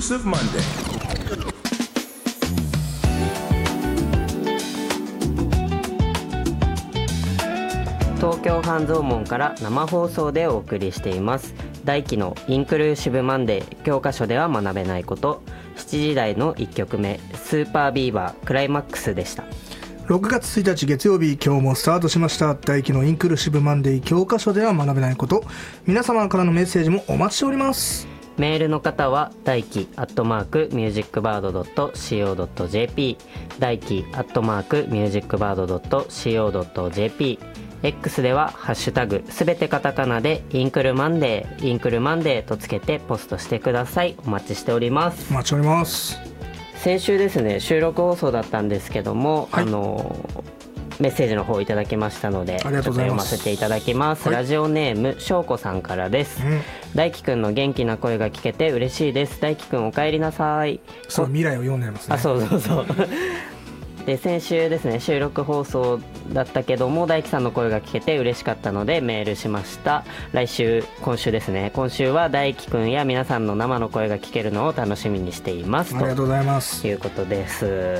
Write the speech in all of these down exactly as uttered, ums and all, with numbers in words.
Exclusive Monday. 東京半蔵門から生放送でお送りしています大輝のインクルーシブマンデー。教科書では学べないこと。しちじ台のいっきょくめ、スーパービーバークライマックスでした。 ろくがつついたち月曜日、今日もスタートしました大輝のインクルーシブマンデー。教科書では学べないこと。皆様からのメッセージもお待ちしております。 メールの方は大輝アットマークミュージックバードドットシーオードットジェーピー、 大輝アットマークミュージックバードドットシーオードットジェーピー、 X ではハッシュタグすべてカタカナでインクルマンデー、インクルマンデーとつけてポストしてください。お待ちしております。 お待ちしております。 先週ですね、収録放送だったんですけども、はい、あのメッセージの方いただきましたので、ちょっと読ませていただきます、はい、ラジオネームしょうこさんからです、うん、大輝くんの元気な声が聞けて嬉しいです。大輝くんお帰りなさい。 そう、未来を読んでますね。 あ、そうそうそうで先週ですね、収録放送だったけども大輝さんの声が聞けて嬉しかったのでメールしました。来週、今週ですね、今週は大輝くんや皆さんの生の声が聞けるのを楽しみにしています。 ありがとうございます。 ということです。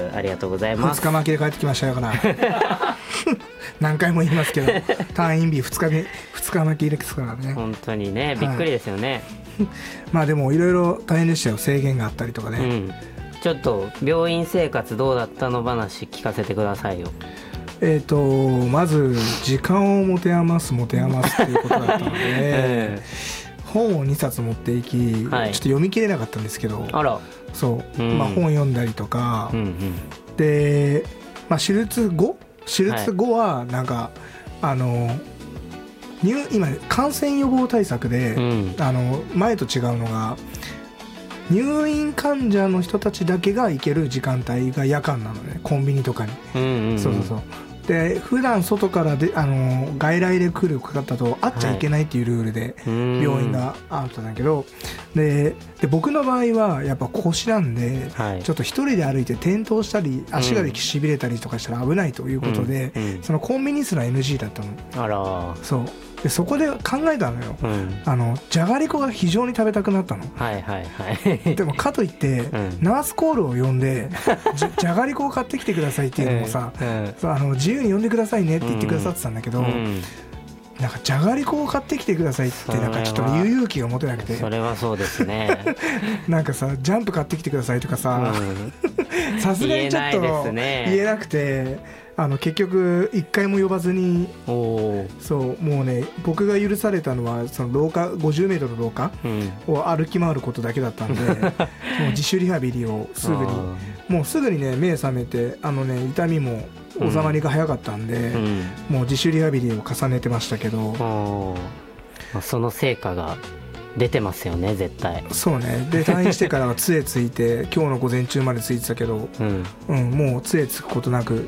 ありがとうございます。 ふつかまきで帰ってきましたよから何回も言いますけど退院日ふつかめふつかまきですからね。 本当にね、びっくりですよね、はい、 まあでもいろいろ大変でしたよ。制限があったりとかね、うん、 ちょっと病院生活どうだったの話聞かせてくださいよ。 えーとまず時間を持て余す持て余すっていうことだったので、えー、本をにさつ持っていき、はい、ちょっと読み切れなかったんですけど、 あら、 そう、うん、まあ、本読んだりとか、うんうん、で、まあ、手術後手術後はなんか、はい、あの入今感染予防対策で、うん、あの前と違うのが入院患者の人たちだけが行ける時間帯が夜間なのね、コンビニとかに、うんうんうん、そうそうそう。で普段外からであの外来で来る方と会っちゃいけないっていうルールで病院があったんだけど、でで僕の場合はやっぱ腰なんで、はい、ちょっと一人で歩いて転倒したり足がしびれたりとかしたら危ないということで、うんうん、そのコンビニすら エヌジー だったの。あら、そうでそこで考えたのよ、うん、あのじゃがりこが非常に食べたくなったの。はいはいはい。でもかといって、うん、ナースコールを呼んでじ, じゃがりこを買ってきてくださいっていうのもさ、うん、あの自由に呼んでくださいねって言ってくださってたんだけど、うん、なんかじゃがりこを買ってきてくださいってなんかちょっと言う勇気が持てなくて。 それはそうですねなんかさジャンプ買ってきてくださいとかささすがにちょっと言えなくて、あの結局一回も呼ばずに、そうもうね、僕が許されたのはその廊下ごじゅうメートルの廊下を歩き回ることだけだったんで、うん、もう自主リハビリをすぐにもうすぐにね目覚めて、あのね痛みも収まりが早かったんで、うん、もう自主リハビリを重ねてましたけど、 その成果が出てますよね絶対。 そうね。で退院してからは杖ついて今日の午前中までついてたけど、うんうん、もう杖つくことなく